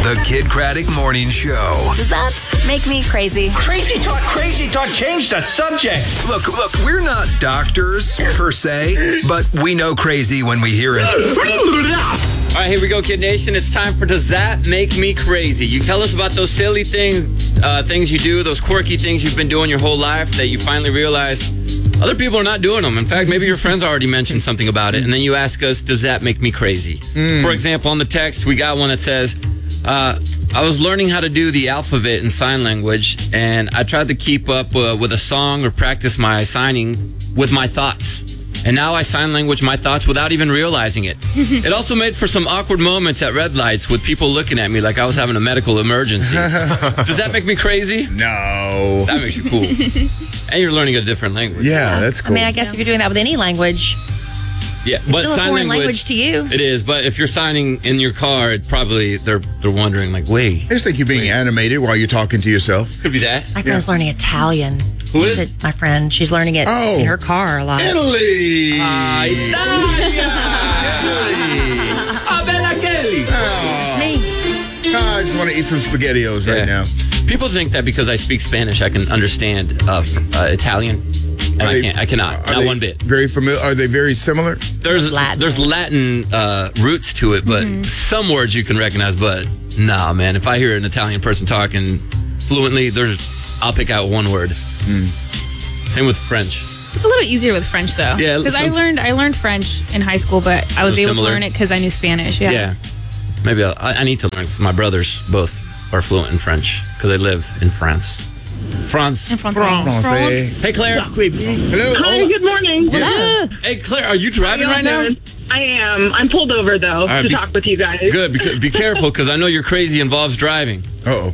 The Kid Craddock Morning Show. Does that make me crazy? Crazy talk, change the subject. Look, we're not doctors per se, but we know crazy when we hear it. All right, here we go, Kid Nation. It's time for Does That Make Me Crazy? You tell us about those silly things you do, those quirky things you've been doing your whole life that you finally realized other people are not doing them. In fact, maybe your friends already mentioned something about it, and then you ask us, does that make me crazy? For example, on the text, we got one that says, I was learning how to do the alphabet in sign language, and I tried to keep up with a song or practice my signing with my thoughts. And now I sign language my thoughts without even realizing it. It also made for some awkward moments at red lights with people looking at me like I was having a medical emergency. Does that make me crazy? No. That makes you cool. And you're learning a different language. Yeah, that's cool. I mean, I guess if you're doing that with any language, Yeah, it's but still a sign foreign language to you. It is, but if you're signing in your car, it probably they're wondering like, wait, I just think you're being animated while you're talking to yourself. could be that. My friend's learning Italian. Who is? She said, my friend, she's learning it in her car a lot. Italy! Italia! Ah, bella Kelly! Me. I just want to eat some SpaghettiOs right now. People think that because I speak Spanish, I can understand Italian, and I cannot. Not one bit. Very familiar? Are they very similar? There's Latin roots to it, but some words you can recognize. But nah, man, if I hear an Italian person talking fluently, I'll pick out one word. Same with French. It's a little easier with French though. Yeah, because I learned French in high school, but I was able to learn it because I knew Spanish. Yeah. Maybe I need to learn. My brothers both are fluent in French because they live in France. France. Hey, Claire. Hello. Hi, good morning. Hey, Claire, are you driving right now? I am. I'm pulled over, though, to talk with you guys. Good. Be careful, because I know your crazy involves driving. Uh-oh.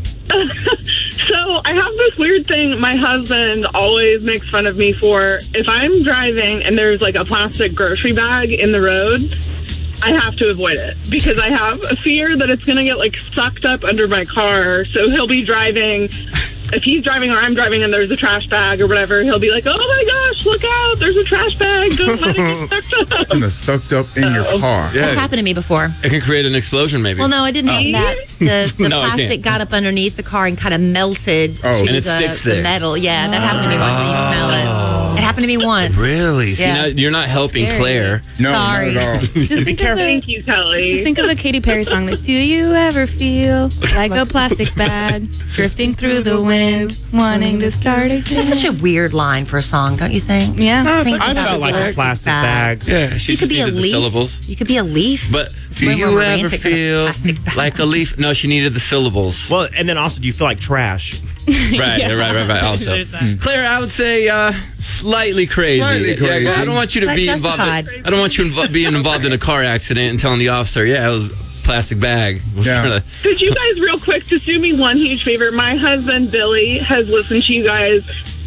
So I have this weird thing my husband always makes fun of me for. If I'm driving and there's like a plastic grocery bag in the road, I have to avoid it because I have a fear that it's going to get like sucked up under my car. So he'll be driving. If he's driving or I'm driving and there's a trash bag or whatever, he'll be like, oh my gosh, look out, there's a trash bag. Don't let it get sucked up. And it's sucked up in your car. Yeah. That's happened to me before. It can create an explosion, maybe. Well, no, I didn't mean that. The No, I plastic can't. got up underneath the car and kind of melted to and it sticks there. the metal. Yeah, that happened to me once. And you smell it. It happened to me once. Really? See, Yeah. now you're not helping Scary. Claire. No, Sorry. not at all. Just think of Thank you, Kelly. Just think of the Katy Perry song, like, do you ever feel like a plastic bag drifting through the wind, wanting to start again? It's such a weird line for a song, don't you think? Yeah. Think I about felt like a plastic bag. Yeah, she You could just be a needed the leaf. syllables. You could be a leaf. But It's do way more you ever romantic than a feel plastic bag. like a leaf? No, she needed the syllables. Well, and then also, do you feel like trash? Right, right. Also, There's that. Claire, I would say slightly crazy. Slightly crazy. Yeah, I don't want you to But be involved. justified. I don't want you being involved in a car accident and telling the officer, "Yeah, it was a plastic bag." Yeah. Could you guys, real quick, just do me one huge favor? My husband, Billy, has listened to you guys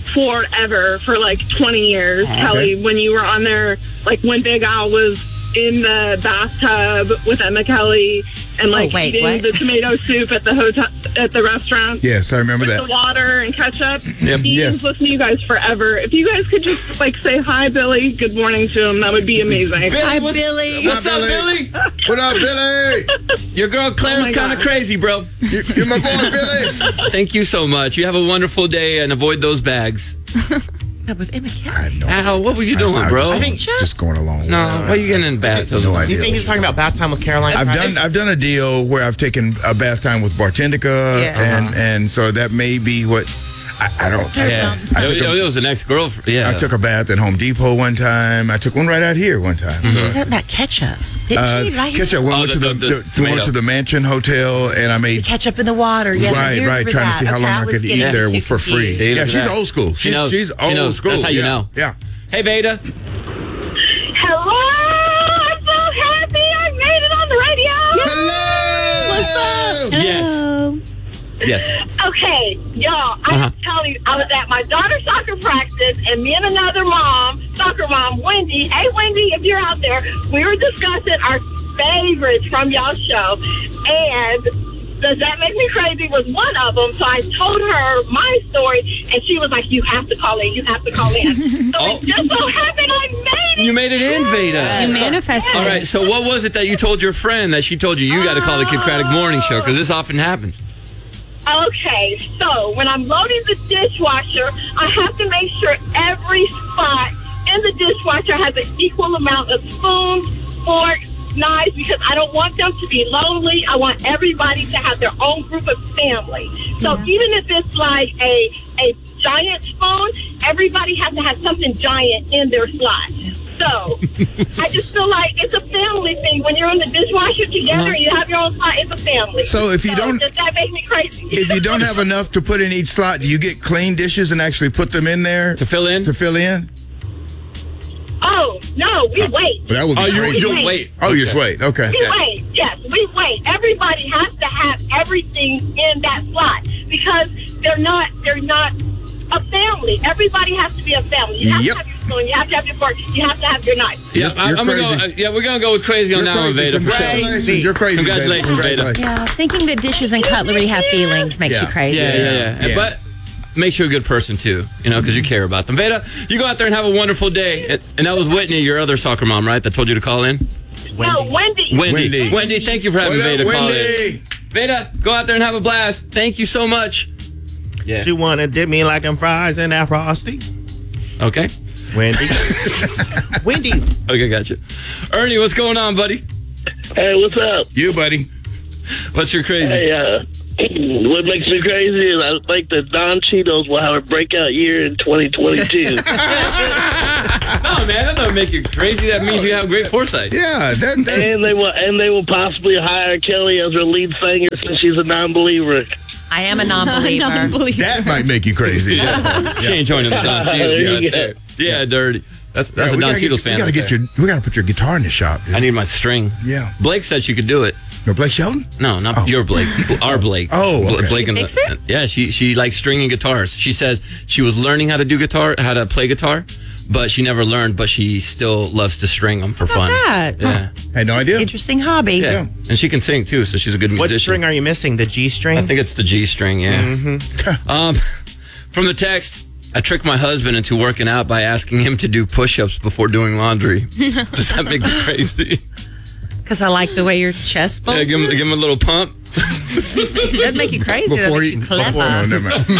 forever, for like 20 years. Kelly, when you were on there, like when Big Al was in the bathtub with Emma Kelly and like eating what? the tomato soup at the hotel, at the restaurant. Yes, I remember With that. the water and ketchup. Yep. He's Yes. listened to you guys forever. If you guys could just like say hi, Billy, good morning to him, that would be amazing. Hi, Billy. What's up, Billy? What up, Billy? Your girl Claire's my kind of God. crazy, bro. You're my boy, Billy. Thank you so much. You have a wonderful day and avoid those bags. That was Emma Kelly. I know. Al, what were you doing, bro? I think just going along. No, why are you getting in the bathtub? No idea. You think he's talking about bath time with Caroline? I've done a deal where I've taken a bath time with Bartendica, and so that may be what I don't. Yeah, it was an ex-girlfriend. Yeah, I took a bath at Home Depot one time. I took one right out here one time. She said that ketchup. Didn't she? Right? Ketchup. We went to the Mansion Hotel, and I made Ketchup in the water. Yes, I do right, remember trying to see that. how Okay, long I I was could eat getting there too for free. confused. See, Yeah, look at she's that. old school. She knows. She's She knows. old school. That's how you Yeah. know. Yeah. Hey, Veda. Hello! I'm so happy I made it on the radio! Hello. What's up? Yes. Yes. Okay, y'all, I'm telling you, I was at my daughter's soccer practice, and me and another soccer mom, Wendy. Hey, Wendy, if you're out there, we were discussing our favorites from y'all's show, and Does That Make Me Crazy was one of them. So I told her my story, and she was like, you have to call in. You have to call in. So it just so happened I made it. You made it in, Veda. You manifested. All right, so what was it that you told your friend that she told you got to call the Kid Craddock Morning Show? Because this often happens. Okay, so when I'm loading the dishwasher, I have to make sure every spot in the dishwasher has an equal amount of spoons, forks, knives, because I don't want them to be lonely. I want everybody to have their own group of family. So even if it's like a giant spoon, everybody has to have something giant in their slot. So I just feel like it's a family thing. When you're in the dishwasher together and you have your own slot, it's a family. So if you don't, does that make me crazy? if you don't have enough to put in each slot, do you get clean dishes and actually put them in there To fill in? To fill in? Oh, no, we wait. That would be crazy. You'll wait. Oh, you just wait. Okay. We wait. Yes, we wait. Everybody has to have everything in that slot because they're not a family. Everybody has to be a family. You have to have your spoon. You have to have your fork. You have to have your knife. Yeah, I'm gonna go. We're gonna go with crazy on that one, Veda. For sure. Congratulations. You're crazy. Congratulations, Veda. Yeah, thinking that dishes and cutlery have feelings makes you crazy. Yeah. But make sure you're a good person too, because you care about them. Veda, you go out there and have a wonderful day. And that was Whitney, your other soccer mom, right? That told you to call in. No, Wendy. Wendy, thank you for having Veda call in. Wendy? Veda, go out there and have a blast. Thank you so much. Yeah. She wanna dip me like them fries in that frosty. Okay. Wendy. Wendy. Okay, gotcha. Ernie, what's going on, buddy? Hey, what's up? You, buddy. What's your crazy? Hey, what makes me crazy is I think that Don Cheetos will have a breakout year in 2022. No, man, that doesn't make you crazy. That means you have great foresight. Yeah, and they will possibly hire Kelly as their lead singer since she's a non-believer. I am a non-believer. That might make you crazy. She ain't joining the Don Cheetos. Yeah, dirty. That's a Don Cheetos fan. We gotta put your guitar in the shop. Dude. I need my string. Yeah. Blake said she could do it. No, Blake Shelton? No, not your Blake. Our Blake. Oh, okay. Blake and yeah, she likes stringing guitars. She says she was learning how to play guitar, but she never learned. But she still loves to string them for fun. That? Yeah, had no idea. Interesting hobby. Yeah, and she can sing too, so she's a good musician. What string are you missing? The G string? I think it's the G string. Yeah. From the text. I tricked my husband into working out by asking him to do push-ups before doing laundry. Does that make you crazy? Because I like the way your chest bulges. Yeah, give him a little pump. That'd make you crazy. Before clever. never mind.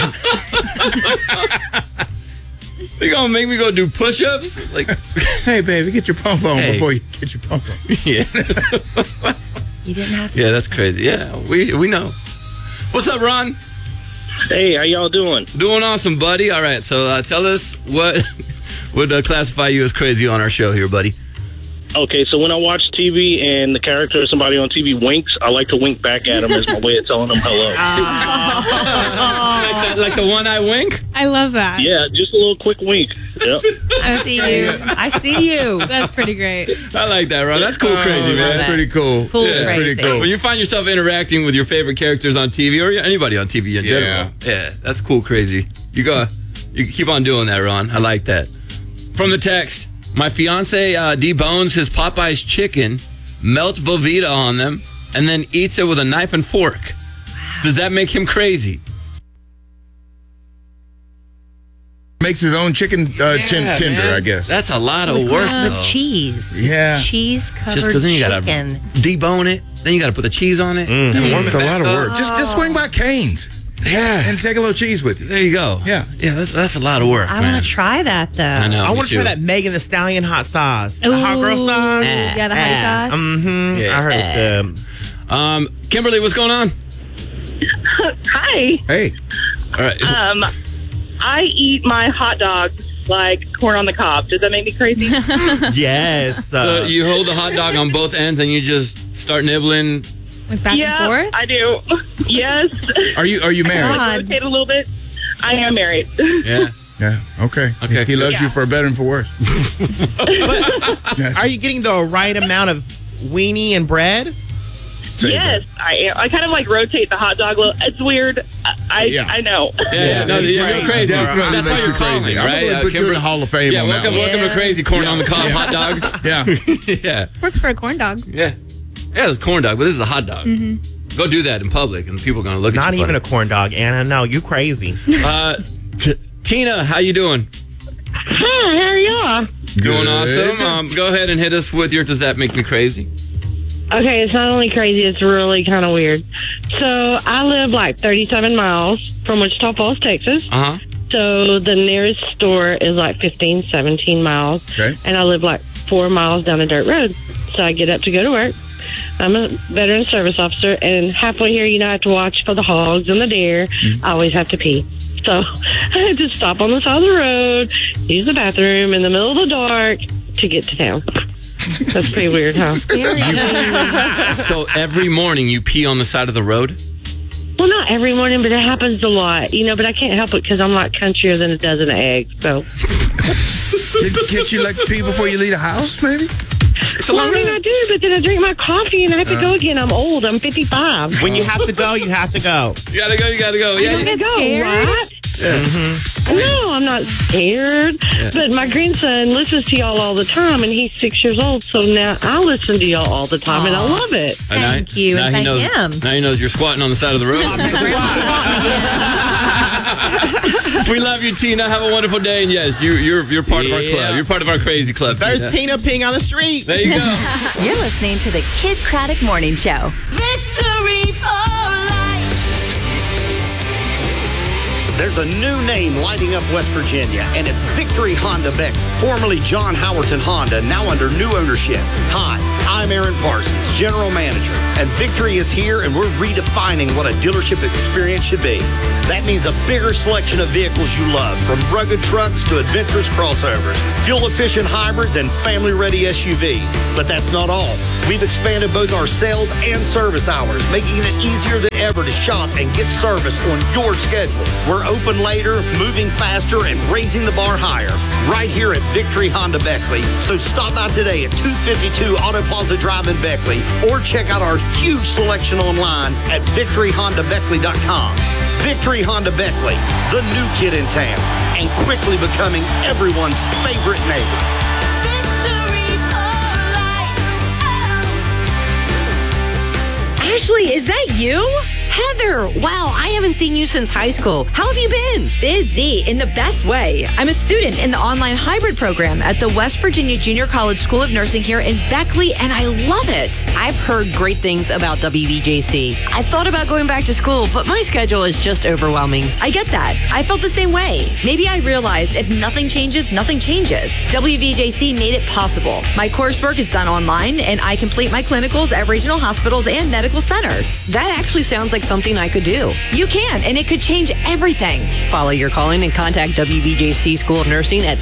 You gonna make me go do push-ups? Like, hey, baby, get your pump on before you get your pump on. Yeah. You didn't have to. Yeah, that's crazy. Yeah, we know. What's up, Ron? Hey, how y'all doing? Doing awesome, buddy. All right, so tell us what would classify you as crazy on our show here, buddy. Okay, so when I watch TV and the character or somebody on TV winks, I like to wink back at them as my way of telling them hello. like the one eye wink? I love that. Yeah, just a little quick wink. Yep. I see you. I see you. That's pretty great. I like that, Ron. That's cool, crazy, man. That's pretty cool. Cool, yeah, crazy. pretty cool. When you find yourself interacting with your favorite characters on TV or anybody on TV in general, yeah, that's cool, crazy. You keep on doing that, Ron. I like that. From the text, my fiance debones his Popeye's chicken, melts Velveeta on them, and then eats it with a knife and fork. Does that make him crazy? Makes his own chicken tender, man. I guess. That's a lot of work, With though. cheese. Yeah. Cheese covered Just because then you gotta chicken. debone it, then you gotta put the cheese on it, and warm it It's a back lot of up. work. Just swing by Cane's. Yeah, And take a little cheese with you. there you go. Yeah. That's a lot of work. I man. want to try that, though. I know. I me want to too. try that Megan the Stallion hot sauce. The hot girl Ooh. sauce. Yeah, the hot sauce. Mm-hmm. Yeah. I heard it's Kimberly, what's going on? Hi. Hey. All right. I eat my hot dogs like corn on the cob. Does that make me crazy? yes. So you hold the hot dog on both ends and you just start nibbling. Like back and forth? I do. Yes. Are you married? God. Rotate a little bit. I am married. Yeah. Yeah. Okay. Okay. He loves you for better and for worse. Yes. Are you getting the right amount of weenie and bread? Say Yes, I am. I kind of like rotate the hot dog a little. It's weird. I know. Yeah. No, you're crazy. Definitely That's why makes you're you crazy. calling, I'm right? gonna put you in the Hall of Fame Yeah, on that welcome one. to Crazy Corn on the Cob hot dog. Yeah. Yeah. Works for a corn dog. Yeah. Yeah, it's a corn dog, but this is a hot dog. Mm-hmm. Go do that in public, and people are going to look at you. Not even funny. a corn dog, Anna. No, you crazy. Tina, how you doing? Hi, how are y'all? Doing awesome. Go ahead and hit us with your Does That Make Me Crazy? Okay, it's not only crazy, it's really kind of weird. So I live like 37 miles from Wichita Falls, Texas. Uh-huh. So the nearest store is like 15, 17 miles. Okay. And I live like 4 miles down a dirt road. So I get up to go to work. I'm a veteran service officer, and halfway here, I have to watch for the hogs and the deer. I always have to pee. So I had to stop on the side of the road, use the bathroom in the middle of the dark to get to town. That's pretty weird, huh? So every morning you pee on the side of the road? Well, not every morning, but it happens a lot, but I can't help it because I'm like countrier than a dozen eggs, so. Can't you like pee before you leave the house, maybe? Well, I mean, I do, but then I drink my coffee and I have to go again. I'm old. I'm 55. When you have to go, you have to go. You gotta go. Yeah, you gotta go, right? No, I'm not scared. Yeah. But my grandson listens to y'all all the time, and he's 6 years old, so now I listen to y'all all the time, and I love it. Thank you, and thank him. Now he knows you're squatting on the side of the road. We love you, Tina. Have a wonderful day. And yes, you're part of our club. You're part of our crazy club. There's Tina peeing on the street. There you go. You're listening to the Kid Craddock Morning Show. Victory for life. There's a new name lighting up West Virginia, and it's Victory Honda Beck, formerly John Howerton Honda, now under new ownership. Hi, I'm Aaron Parsons, General Manager, and Victory is here, and we're redefining what a dealership experience should be. That means a bigger selection of vehicles you love, from rugged trucks to adventurous crossovers, fuel-efficient hybrids, and family-ready SUVs. But that's not all. We've expanded both our sales and service hours, making it easier than ever to shop and get service on your schedule. We're open later, moving faster, and raising the bar higher. Right here at Victory Honda Beckley. So stop by today at 252 Auto Plaza Drive in Beckley, or check out our huge selection online at victoryhondabeckley.com. Victory Honda Beckley, the new kid in town, and quickly becoming everyone's favorite neighbor. Ashley, is that you? Heather, wow, I haven't seen you since high school. How have you been? Busy, in the best way. I'm a student in the online hybrid program at the West Virginia Junior College School of Nursing here in Beckley, and I love it. I've heard great things about WVJC. I thought about going back to school, but my schedule is just overwhelming. I get that. I felt the same way. Maybe I realized if nothing changes, nothing changes. WVJC made it possible. My coursework is done online, and I complete my clinicals at regional hospitals and medical centers. That actually sounds like something I could do. You can, and it could change everything. Follow your calling and contact WVJC School of Nursing at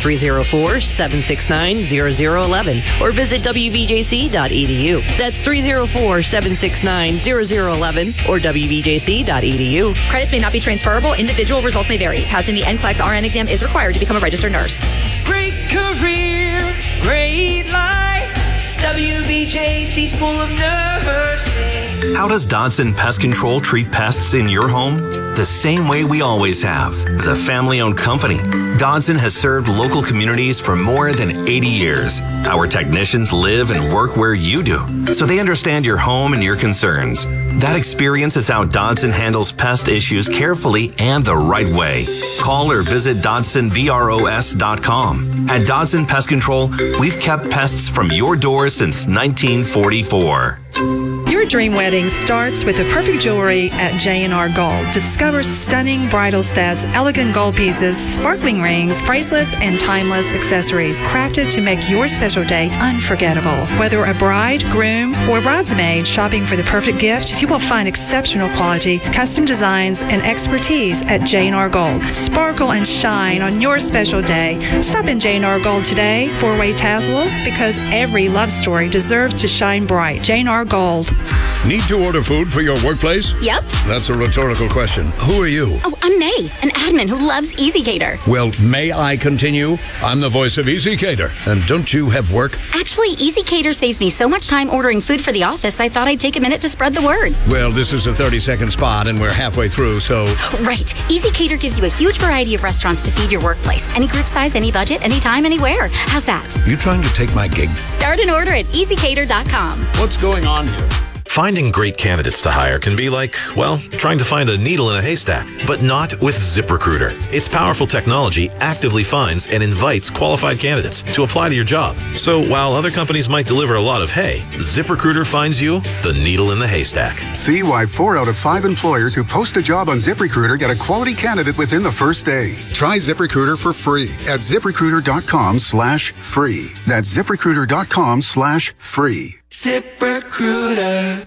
304-769-0011 or visit WVJC.edu. That's 304-769-0011 or WVJC.edu. Credits may not be transferable. Individual results may vary. Passing the NCLEX RN exam is required to become a registered nurse. Great career, great life. WVJC School of Nursing. How does Dodson Pest Control treat pests in your home? The same way we always have. As a family-owned company, Dodson has served local communities for more than 80 years. Our technicians live and work where you do, so they understand your home and your concerns. That experience is how Dodson handles pest issues carefully and the right way. Call or visit DodsonBROS.com. At Dodson Pest Control, we've kept pests from your door since 1944. Your dream wedding starts with the perfect jewelry at J&R Gold. Discover stunning bridal sets, elegant gold pieces, sparkling rings, bracelets, and timeless accessories crafted to make your special day unforgettable. Whether a bride, groom, or bridesmaid shopping for the perfect gift, you will find exceptional quality, custom designs, and expertise at J&R Gold. Sparkle and shine on your special day. Stop in J&R Gold today, 4-Way Tazewell, because every love story deserves to shine bright. J&R Gold. Need to order food for your workplace? Yep. That's a rhetorical question. Who are you? Oh, I'm May, an admin who loves EasyCater. Well, may I continue? I'm the voice of EasyCater. And don't you have work? Actually, EasyCater saves me so much time ordering food for the office, I thought I'd take a minute to spread the word. Well, this is a 30-second spot, and we're halfway through, so... Right. EasyCater gives you a huge variety of restaurants to feed your workplace. Any group size, any budget, anytime, anywhere. How's that? You trying to take my gig? Start an order at EasyCater.com. What's going on here? Finding great candidates to hire can be like, well, trying to find a needle in a haystack, but not with ZipRecruiter. Its powerful technology actively finds and invites qualified candidates to apply to your job. So while other companies might deliver a lot of hay, ZipRecruiter finds you the needle in the haystack. See why 4 out of 5 employers who post a job on ZipRecruiter get a quality candidate within the first day. Try ZipRecruiter for free at ZipRecruiter.com/free. That's ZipRecruiter.com/free. ZipRecruiter.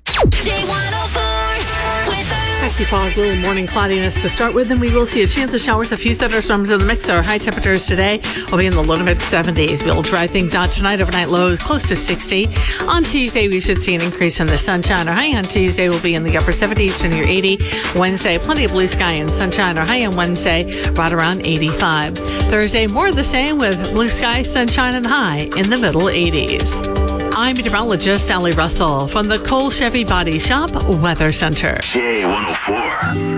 Taxi fog, early morning cloudiness to start with, and we will see a chance of showers, a few thunderstorms in the mix. Our high temperatures today will be in the low to mid 70s. We'll dry things out tonight. Overnight lows close to 60. On Tuesday, we should see an increase in the sunshine. Our high on Tuesday will be in the upper 70s to near 80. Wednesday, plenty of blue sky and sunshine. Our high on Wednesday, right around 85. Thursday, more of the same with blue sky, sunshine, and high in the middle 80s. I'm meteorologist Sally Russell from the Cole Chevy Body Shop Weather Center. J104.